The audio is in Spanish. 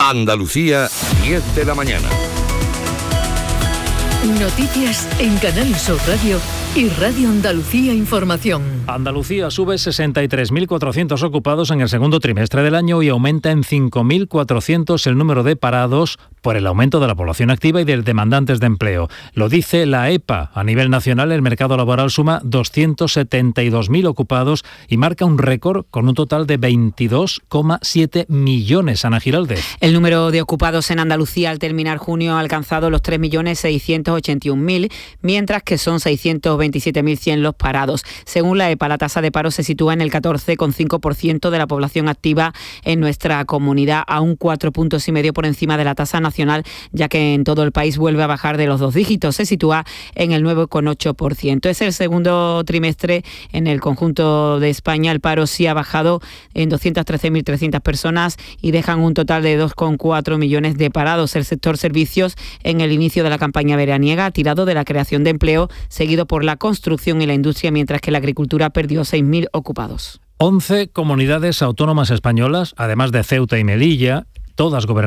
Andalucía, 10 de la mañana. Noticias en Canal Sur Radio y Radio Andalucía Información. Andalucía sube 63.400 ocupados en el segundo trimestre del año y aumenta en 5.400 el número de parados por el aumento de la población activa y de demandantes de empleo. Lo dice la EPA. A nivel nacional, el mercado laboral suma 272.000 ocupados y marca un récord con un total de 22,7 millones. Ana Giraldez. El número de ocupados en Andalucía al terminar junio ha alcanzado los 3.681.000, mientras que son 627.100 los parados. Según la EPA, la tasa de paro se sitúa en el 14,5% de la población activa en nuestra comunidad, a un 4,5 puntos por encima de la tasa nacional, ya que en todo el país vuelve a bajar de los 2 dígitos, se sitúa en el 9,8%. Es el segundo trimestre en el conjunto de España. El paro sí ha bajado en 213.300 personas y dejan un total de 2,4 millones de parados. El sector servicios en el inicio de la campaña veraniega ha tirado de la creación de empleo, seguido por la construcción y la industria, mientras que la agricultura perdió 6.000 ocupados. 11 comunidades autónomas españolas, además de Ceuta y Melilla, todas gobernadas